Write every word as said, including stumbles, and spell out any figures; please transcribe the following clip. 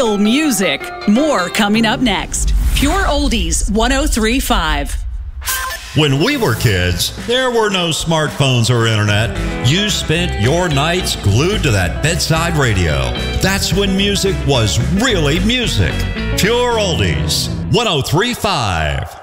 real music. More coming up next. Pure Oldies one oh three point five. When we were kids, there were no smartphones or internet. You spent your nights glued to that bedside radio. That's when music was really music. Pure Oldies one oh three point five.